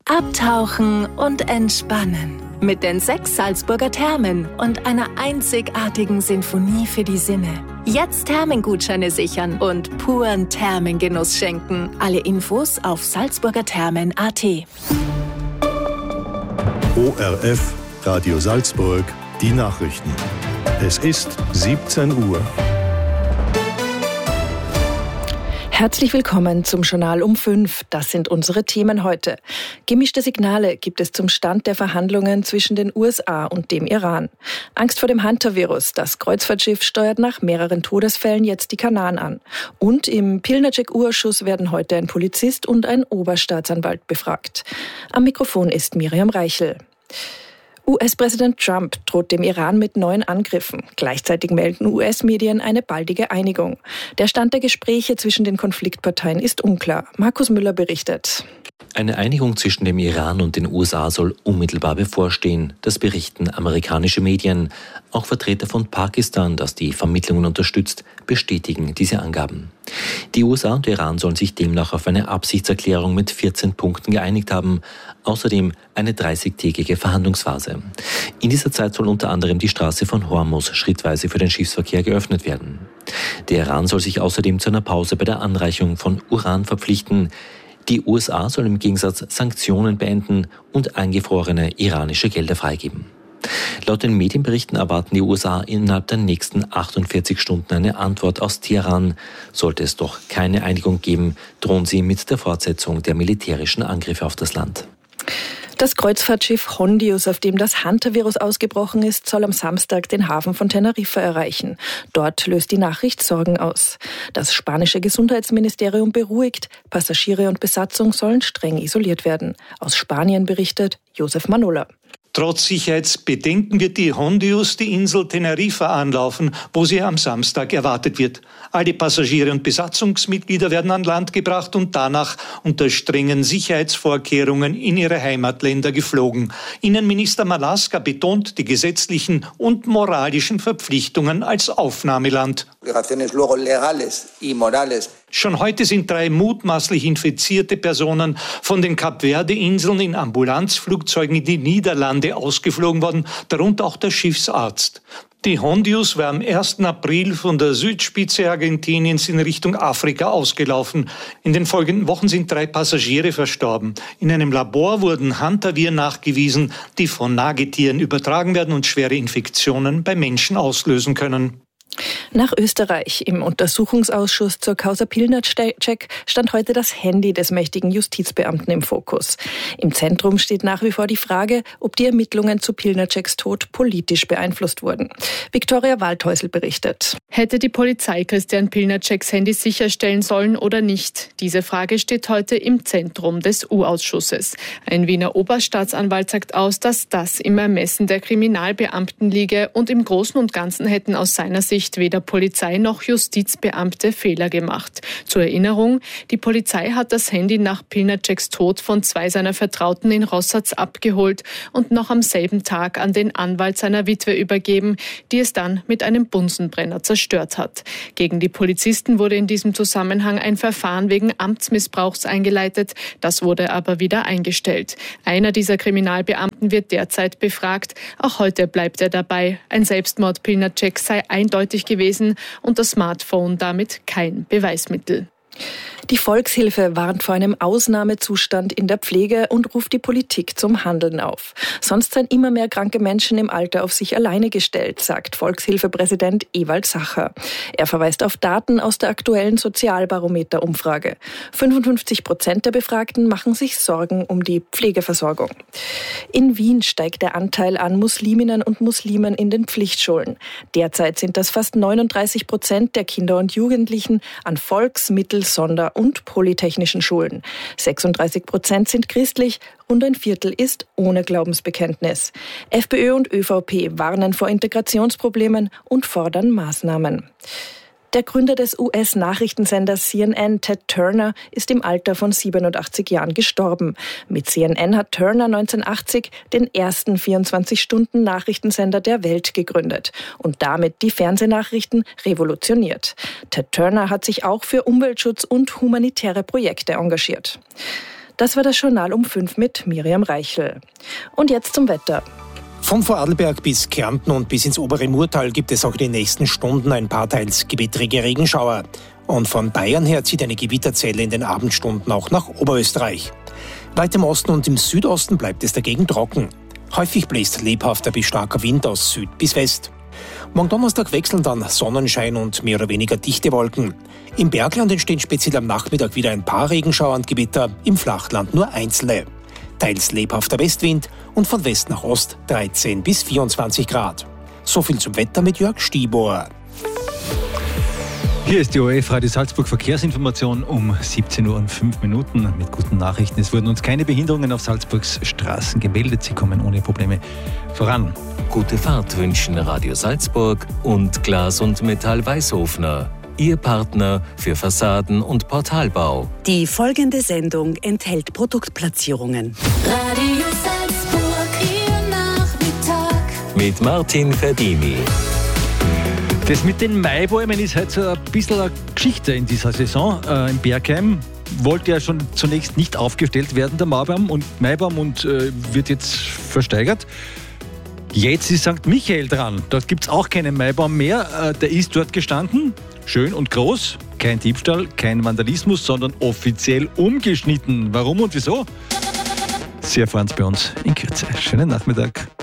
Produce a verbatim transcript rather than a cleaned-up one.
Abtauchen und entspannen. Mit den sechs Salzburger Thermen und einer einzigartigen Sinfonie für die Sinne. Jetzt Thermengutscheine sichern und puren Thermengenuss schenken. Alle Infos auf salzburgerthermen punkt a t. O R F, Radio Salzburg, die Nachrichten. Es ist siebzehn Uhr. Herzlich willkommen zum Journal um fünf. Das sind unsere Themen heute. Gemischte Signale gibt es zum Stand der Verhandlungen zwischen den U S A und dem Iran. Angst vor dem Hunter-Virus. Das Kreuzfahrtschiff steuert nach mehreren Todesfällen jetzt die Kanaren an. Und im Pilnacek-U-Ausschuss werden heute ein Polizist und ein Oberstaatsanwalt befragt. Am Mikrofon ist Miriam Reichel. U S-Präsident Trump droht dem Iran mit neuen Angriffen. Gleichzeitig melden U S-Medien eine baldige Einigung. Der Stand der Gespräche zwischen den Konfliktparteien ist unklar. Markus Müller berichtet. Eine Einigung zwischen dem Iran und den U S A soll unmittelbar bevorstehen. Das berichten amerikanische Medien. Auch Vertreter von Pakistan, das die Vermittlungen unterstützt, bestätigen diese Angaben. Die U S A und Iran sollen sich demnach auf eine Absichtserklärung mit vierzehn Punkten geeinigt haben. Außerdem eine dreißigtägige Verhandlungsphase. In dieser Zeit soll unter anderem die Straße von Hormuz schrittweise für den Schiffsverkehr geöffnet werden. Der Iran soll sich außerdem zu einer Pause bei der Anreichung von Uran verpflichten. Die U S A sollen im Gegensatz Sanktionen beenden und eingefrorene iranische Gelder freigeben. Laut den Medienberichten erwarten die U S A innerhalb der nächsten achtundvierzig Stunden eine Antwort aus Teheran. Sollte es doch keine Einigung geben, drohen sie mit der Fortsetzung der militärischen Angriffe auf das Land. Das Kreuzfahrtschiff Hondius, auf dem das Hunter-Virus ausgebrochen ist, soll am Samstag den Hafen von Teneriffa erreichen. Dort löst die Nachricht Sorgen aus. Das spanische Gesundheitsministerium beruhigt, Passagiere und Besatzung sollen streng isoliert werden. Aus Spanien berichtet Josef Manola. Trotz Sicherheitsbedenken wird die Hondius die Insel Teneriffa anlaufen, wo sie am Samstag erwartet wird. Alle Passagiere und Besatzungsmitglieder werden an Land gebracht und danach unter strengen Sicherheitsvorkehrungen in ihre Heimatländer geflogen. Innenminister Malaska betont die gesetzlichen und moralischen Verpflichtungen als Aufnahmeland. Schon heute sind drei mutmaßlich infizierte Personen von den Kap-Verde-Inseln in Ambulanzflugzeugen in die Niederlande ausgeflogen worden, darunter auch der Schiffsarzt. Die Hondius war am ersten April von der Südspitze Argentiniens in Richtung Afrika ausgelaufen. In den folgenden Wochen sind drei Passagiere verstorben. In einem Labor wurden Hunter-Viren nachgewiesen, die von Nagetieren übertragen werden und schwere Infektionen bei Menschen auslösen können. Nach Österreich. Im Untersuchungsausschuss zur Causa Pilnacek stand heute das Handy des mächtigen Justizbeamten im Fokus. Im Zentrum steht nach wie vor die Frage, ob die Ermittlungen zu Pilnaceks Tod politisch beeinflusst wurden. Viktoria Waldhäusl berichtet. Hätte die Polizei Christian Pilnaceks Handy sicherstellen sollen oder nicht? Diese Frage steht heute im Zentrum des U-Ausschusses. Ein Wiener Oberstaatsanwalt sagt aus, dass das im Ermessen der Kriminalbeamten liege und im Großen und Ganzen hätten aus seiner Sicht weder Polizei noch Justizbeamte Fehler gemacht. Zur Erinnerung, die Polizei hat das Handy nach Pilnaceks Tod von zwei seiner Vertrauten in Rossatz abgeholt und noch am selben Tag an den Anwalt seiner Witwe übergeben, die es dann mit einem Bunsenbrenner zerstört hat. Gegen die Polizisten wurde in diesem Zusammenhang ein Verfahren wegen Amtsmissbrauchs eingeleitet, das wurde aber wieder eingestellt. Einer dieser Kriminalbeamten wird derzeit befragt. Auch heute bleibt er dabei. Ein Selbstmord Pilnaceks sei eindeutig gewesen und das Smartphone damit kein Beweismittel. Die Volkshilfe warnt vor einem Ausnahmezustand in der Pflege und ruft die Politik zum Handeln auf. Sonst seien immer mehr kranke Menschen im Alter auf sich alleine gestellt, sagt Volkshilfepräsident Ewald Sacher. Er verweist auf Daten aus der aktuellen Sozialbarometer-Umfrage. fünfundfünfzig Prozent der Befragten machen sich Sorgen um die Pflegeversorgung. In Wien steigt der Anteil an Musliminnen und Muslimen in den Pflichtschulen. Derzeit sind das fast neununddreißig Prozent der Kinder und Jugendlichen an Volks-, Mittel-, Sonder- und polytechnischen Schulen. sechsunddreißig Prozent sind christlich, rund ein Viertel ist ohne Glaubensbekenntnis. FPÖ und ÖVP warnen vor Integrationsproblemen und fordern Maßnahmen. Der Gründer des U S-Nachrichtensenders C N N, Ted Turner, ist im Alter von siebenundachtzig Jahren gestorben. Mit C N N hat Turner neunzehnhundertachtzig den ersten vierundzwanzig-Stunden-Nachrichtensender der Welt gegründet und damit die Fernsehnachrichten revolutioniert. Ted Turner hat sich auch für Umweltschutz und humanitäre Projekte engagiert. Das war das Journal um fünf mit Miriam Reichel. Und jetzt zum Wetter. Von Vorarlberg bis Kärnten und bis ins obere Murtal gibt es auch in den nächsten Stunden ein paar teils gewittrige Regenschauer. Und von Bayern her zieht eine Gewitterzelle in den Abendstunden auch nach Oberösterreich. Weit im Osten und im Südosten bleibt es dagegen trocken. Häufig bläst lebhafter bis starker Wind aus Süd bis West. Morgen Donnerstag wechseln dann Sonnenschein und mehr oder weniger dichte Wolken. Im Bergland entstehen speziell am Nachmittag wieder ein paar Regenschauer und Gewitter, im Flachland nur einzelne. Teils lebhafter Westwind und von West nach Ost dreizehn bis vierundzwanzig Grad. So viel zum Wetter mit Jörg Stiebor. Hier ist die O F Radio Salzburg Verkehrsinformation um siebzehn Uhr und fünf Minuten mit guten Nachrichten. Es wurden uns keine Behinderungen auf Salzburgs Straßen gemeldet. Sie kommen ohne Probleme voran. Gute Fahrt wünschen Radio Salzburg und Glas und Metall Weißhofner. Ihr Partner für Fassaden- und Portalbau. Die folgende Sendung enthält Produktplatzierungen. Radio Salzburg, Ihr Nachmittag. Mit Martin Verdini. Das mit den Maibäumen ist halt so ein bisschen eine Geschichte in dieser Saison. Äh, in Bergheim wollte ja schon zunächst nicht aufgestellt werden, der Maibaum und, Maibaum und äh, wird jetzt versteigert. Jetzt ist Sankt Michael dran. Dort gibt es auch keinen Maibaum mehr. Äh, der ist dort gestanden. Schön und groß, kein Diebstahl, kein Vandalismus, sondern offiziell umgeschnitten. Warum und wieso? Sie erfahren es bei uns in Kürze. Schönen Nachmittag.